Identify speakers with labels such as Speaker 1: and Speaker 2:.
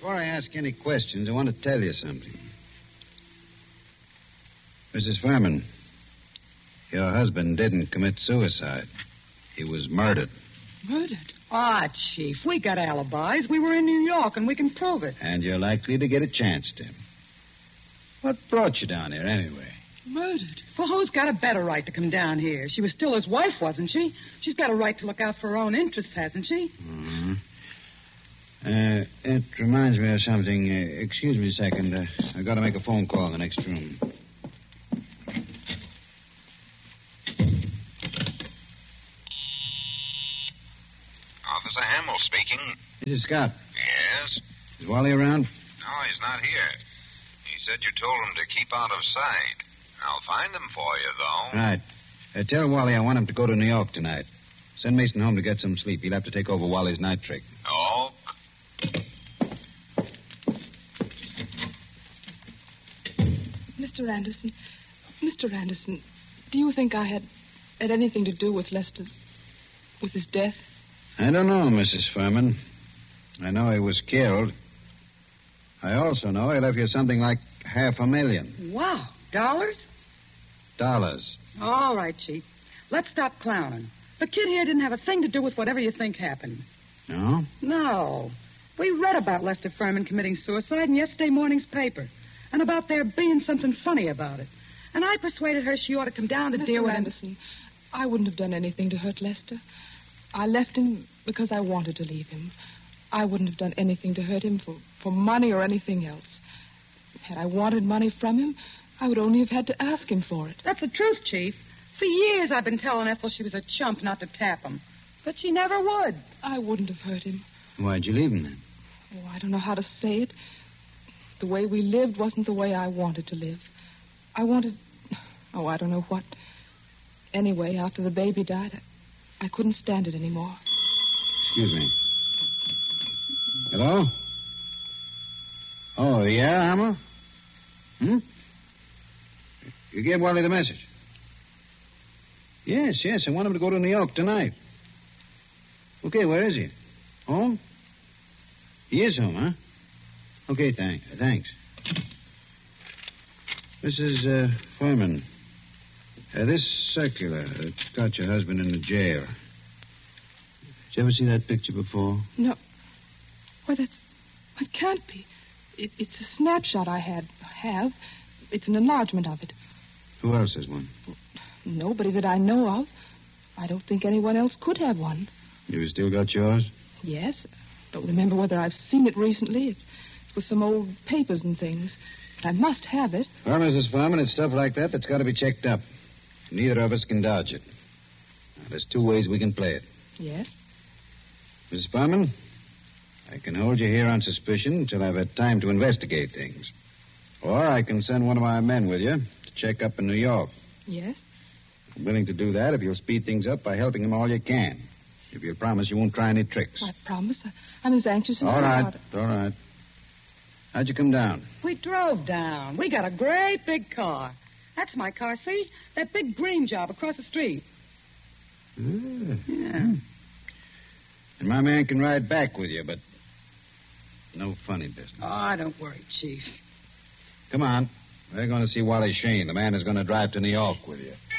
Speaker 1: Before I ask any questions, I want to tell you something. Mrs. Furman, your husband didn't commit suicide. He was murdered.
Speaker 2: Murdered?
Speaker 3: Ah, Chief, we got alibis. We were in New York, and we can prove it.
Speaker 1: And you're likely to get a chance to. What brought you down here, anyway?
Speaker 2: Murdered?
Speaker 3: Well, who's got a better right to come down here? She was still his wife, wasn't she? She's got a right to look out for her own interests, hasn't she?
Speaker 1: Mm-hmm. It reminds me of something. Excuse me a second. I've got to make a phone call in the next room.
Speaker 4: Officer Hamill speaking.
Speaker 1: This is Scott.
Speaker 4: Yes?
Speaker 1: Is Wally around?
Speaker 4: No, he's not here. He said you told him to keep out of sight. I'll find him for you, though.
Speaker 1: Right. Tell Wally I want him to go to New York tonight. Send Mason home to get some sleep. He'll have to take over Wally's night trick.
Speaker 4: Oh.
Speaker 2: Mr. Anderson, do you think I had anything to do with with his death?
Speaker 1: I don't know, Mrs. Furman. I know he was killed. I also know he left you something like $500,000.
Speaker 3: Wow. Dollars?
Speaker 1: Dollars.
Speaker 3: All right, Chief. Let's stop clowning. The kid here didn't have a thing to do with whatever you think happened.
Speaker 1: No?
Speaker 3: No. We read about Lester Furman committing suicide in yesterday morning's paper, and about there being something funny about it. And I persuaded her she ought to come down to deal with
Speaker 2: Anderson, I wouldn't have done anything to hurt Lester. I left him because I wanted to leave him. I wouldn't have done anything to hurt him for money or anything else. Had I wanted money from him, I would only have had to ask him for it.
Speaker 3: That's the truth, Chief. For years I've been telling Ethel she was a chump not to tap him. But she never would.
Speaker 2: I wouldn't have hurt him.
Speaker 1: Why'd you leave him then?
Speaker 2: Oh, I don't know how to say it. The way we lived wasn't the way I wanted to live. I wanted... Oh, I don't know what. Anyway, after the baby died, I couldn't stand it anymore.
Speaker 1: Excuse me. Hello? Oh, yeah, Hammer? You gave Wally the message? Yes, I want him to go to New York tonight. Okay, where is he? Home? He is home, huh? Okay, thanks. Mrs. Furman, this circular, it's got your husband in the jail. Did you ever see that picture before?
Speaker 2: No. Why, that can't be. It's a snapshot I have. It's an enlargement of it.
Speaker 1: Who else has one?
Speaker 2: Nobody that I know of. I don't think anyone else could have one.
Speaker 1: You still got yours?
Speaker 2: Yes. Don't remember whether I've seen it recently. It's with some old papers and things. But I must have it.
Speaker 1: Well, Mrs. Furman, it's stuff like that that's got to be checked up. Neither of us can dodge it. Now, there's two ways we can play it.
Speaker 2: Yes?
Speaker 1: Mrs. Furman, I can hold you here on suspicion until I've had time to investigate things. Or I can send one of my men with you to check up in New York.
Speaker 2: Yes?
Speaker 1: I'm willing to do that if you'll speed things up by helping him all you can. If you'll promise you won't try any tricks.
Speaker 2: I promise. I'm as anxious as
Speaker 1: All
Speaker 2: about it.
Speaker 1: All right. How'd you come down?
Speaker 3: We drove down. We got a great big car. That's my car, see? That big green job across the street. Yeah.
Speaker 1: And my man can ride back with you, but no funny business.
Speaker 3: Oh, don't worry, Chief.
Speaker 1: Come on. We're going to see Wally Shane, the man who's going to drive to New York with you.